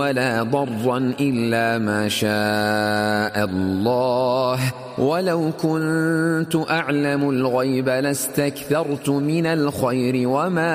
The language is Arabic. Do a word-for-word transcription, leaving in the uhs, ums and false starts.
ولا ضرا إلا ما شاء الله ولو كنت أعلم الغيب لاستكثرت من الخير وما